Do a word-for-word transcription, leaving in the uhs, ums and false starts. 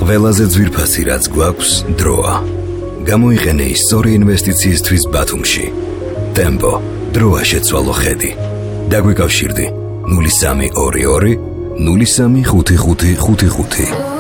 ყველაზე ძვირფასი რაც გვაქვს დროა. გამოიყენე ის სწორი ინვესტიციისთვის ბათუმში. ტემპო, დროა შეცვალო ხედი. დაგვიკავშირდი ნული სამი ორი ორი ნული სამი ხუთი ხუთი ხუთი ხუთი.